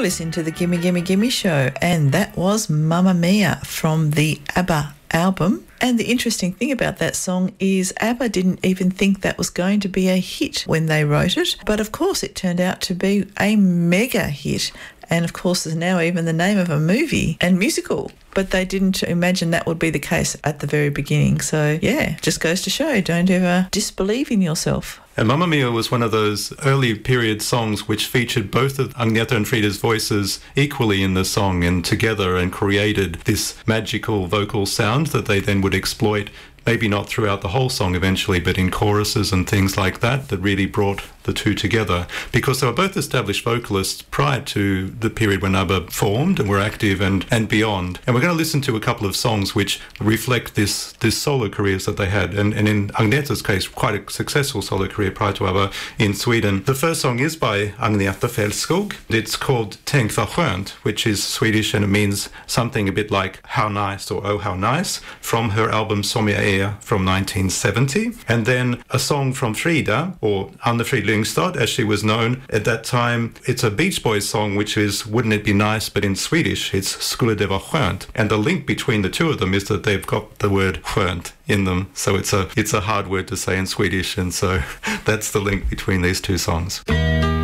listening to the Gimme Gimme Gimme Show, and that was Mamma Mia from the ABBA album. And the interesting thing about that song is ABBA didn't even think that was going to be a hit when they wrote it, but of course it turned out to be a mega hit. And of course there's now even the name of a movie and musical, but they didn't imagine that would be the case at the very beginning. So yeah, just goes to show, don't ever disbelieve in yourself. And Mamma Mia was one of those early period songs which featured both of Agneta and Frida's voices equally in the song and together, and created this magical vocal sound that they then would exploit, maybe not throughout the whole song eventually, but in choruses and things like that, that really brought the two together, because they were both established vocalists prior to the period when ABBA formed and were active and beyond. And we're going to listen to a couple of songs which reflect this solo careers that they had, and in Agneta's case, quite a successful solo career prior to ABBA in Sweden. The first song is by Agneta Fältskog. It's called Tänk vad skönt, which is Swedish, and it means something a bit like how nice or oh how nice, from her album Som jag är from 1970. And then a song from Frida, or Anne-Frid Lyngstad as she was known at that time. It's a Beach Boys song which is Wouldn't It Be Nice, but in Swedish it's Skulle det vara skönt. And the link between the two of them is that they've got the word skönt in them, so it's a hard word to say in Swedish, and so that's the link between these two songs.